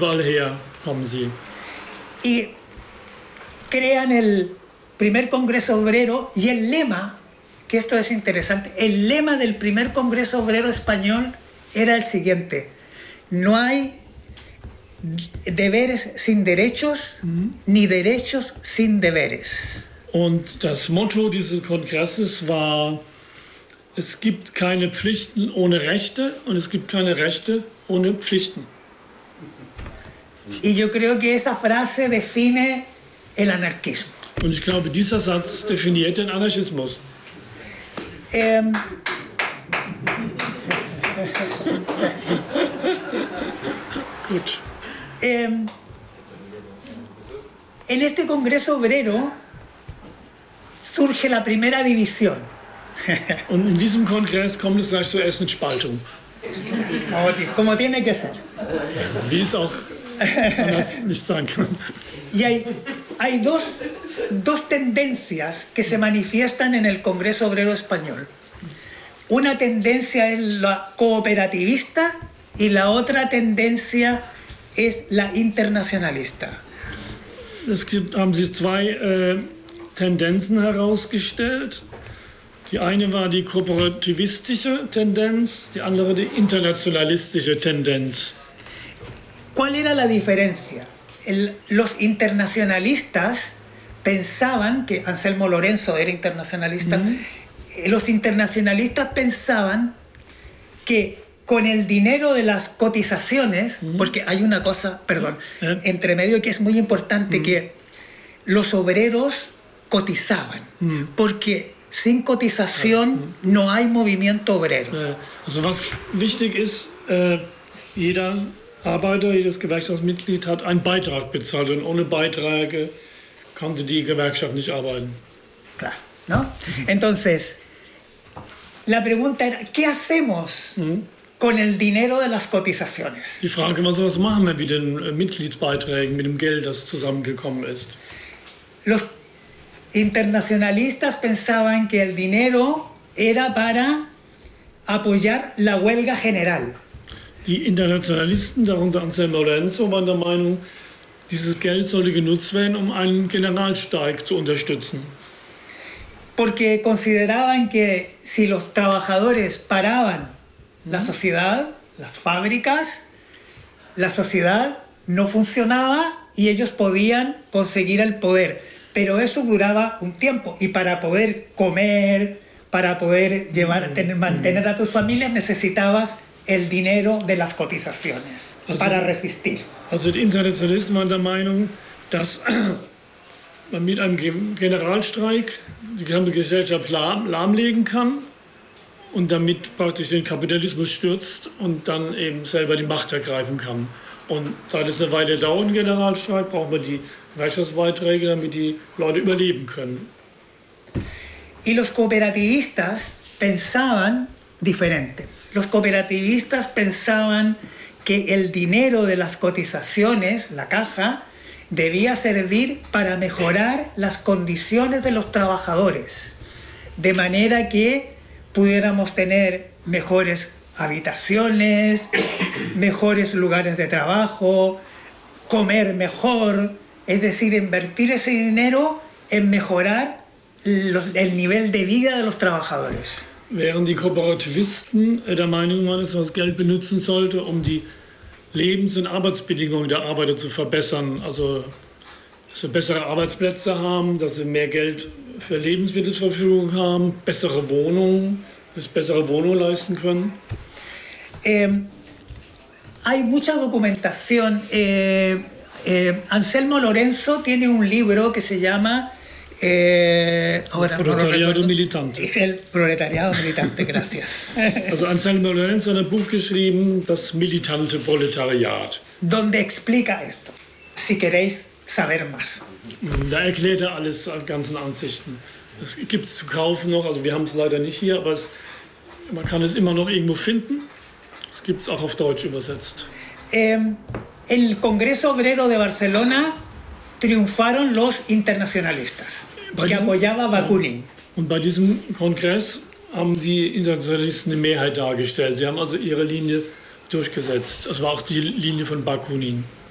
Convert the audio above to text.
überall her kommen sie. Y crean el primer Congreso Obrero y el lema, que esto es interesante, el lema del primer Congreso Obrero español era el siguiente: no hay deberes sin derechos, ni derechos sin deberes. Und das Motto dieses Kongresses war: Es gibt keine Pflichten ohne Rechte und es gibt keine Rechte ohne Pflichten. Y yo creo que esa frase define el anarquismo. Und ich glaube, dieser Satz definiert den Anarchismus. Gut. En este Congreso Obrero surge la primera división. Und in diesem Kongress kommt es gleich zur ersten Spaltung. Como tiene que ser. Wie es auch anders nicht sein kann. Y hay dos tendencias que se manifiestan en el Congreso Obrero Español. Una tendencia es la cooperativista y la otra tendencia es la internacionalista. Haben sich zwei Tendenzen herausgestellt. Die eine war die kooperativistische Tendenz, die andere die internationalistische Tendenz. ¿Cuál era la diferencia? Los internacionalistas pensaban que Anselmo Lorenzo era internacionalista. Los internacionalistas pensaban que con el dinero de las cotizaciones, porque hay una cosa, entre medio que es muy importante, que los obreros cotizaban, porque sin cotización no hay movimiento obrero. Also was wichtig ist, jeder Arbeiter, jedes Gewerkschaftsmitglied hat einen Beitrag bezahlt und ohne Beiträge konnte die Gewerkschaft nicht arbeiten. Claro, ¿no? Entonces, la pregunta era, ¿qué hacemos con el dinero de las cotizaciones? Die Frage war so, was machen wir mit den Mitgliedsbeiträgen, mit dem Geld, das zusammengekommen ist? Los internacionalistas pensaban que el dinero era para apoyar la huelga general. Die Internationalisten, darunter Anselmo Lorenzo, waren der Meinung, dieses Geld sollte genutzt werden, um einen Generalstreik zu unterstützen. Porque consideraban que si los trabajadores paraban la sociedad, las fábricas, la sociedad no funcionaba y ellos podían conseguir el poder. Pero eso duraba un tiempo y para poder comer, para poder mantener a tus familias necesitabas el dinero de las cotizaciones para resistir. Also die Internationalisten waren der Meinung, dass man mit einem Generalstreik die gesamte Gesellschaft lahmlegen kann und damit praktisch den Kapitalismus stürzt und dann eben selber die Macht ergreifen kann. Und seit es eine Weile dauert, ein Generalstreik, braucht man die Gewerkschaftsbeiträge, damit die Leute überleben können. Y los cooperativistas pensaban diferente. Los cooperativistas pensaban que el dinero de las cotizaciones, la caja, debía servir para mejorar las condiciones de los trabajadores, de manera que pudiéramos tener mejores habitaciones, mejores lugares de trabajo, comer mejor, es decir, invertir ese dinero en mejorar el nivel de vida de los trabajadores. Während die Kooperativisten der Meinung waren, dass man das Geld benutzen sollte, um die Lebens- und Arbeitsbedingungen der Arbeiter zu verbessern. Also, dass sie bessere Arbeitsplätze haben, dass sie mehr Geld für Lebensmittel zur Verfügung haben, bessere Wohnungen, dass sie bessere Wohnungen leisten können. Hay mucha documentación. Anselmo Lorenzo tiene un libro que se llama Proletariado Militante. El Proletariado Militante, gracias. Also Anselmo Lorenzo hat ein Buch geschrieben, das militante Proletariat. Donde explica esto, si queréis saber más. Da erklärt er alles an ganzen Ansichten. Das gibt es zu kaufen noch, also wir haben es leider nicht hier, aber man kann es immer noch irgendwo finden. Es gibt es auch auf Deutsch übersetzt. El Congreso Obrero de Barcelona triunfaron los internacionalistas, que apoyaba Bakunin. Und bei diesem Kongress haben die Internationalisten eine Mehrheit dargestellt. Sie haben also ihre Linie durchgesetzt. Das war auch die Linie von Bakunin.